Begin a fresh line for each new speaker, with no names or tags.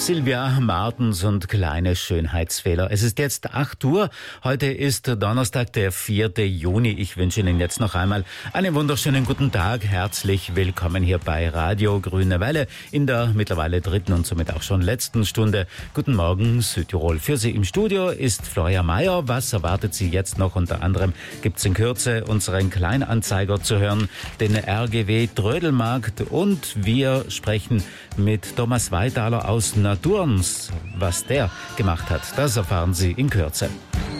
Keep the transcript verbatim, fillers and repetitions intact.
Silvia Martens und kleine Schönheitsfehler. Es ist jetzt acht Uhr. Heute ist Donnerstag, der vierte Juni. Ich wünsche Ihnen jetzt noch einmal einen wunderschönen guten Tag. Herzlich willkommen hier bei Radio Grüne Welle in der mittlerweile dritten und somit auch schon letzten Stunde. Guten Morgen, Südtirol. Für Sie im Studio ist Florian Mayer. Was erwartet Sie jetzt noch? Unter anderem gibt es in Kürze unseren Kleinanzeiger zu hören, den R G W Trödelmarkt, und wir sprechen mit Thomas Weithaler aus Naturns. Was der gemacht hat, das erfahren Sie in Kürze.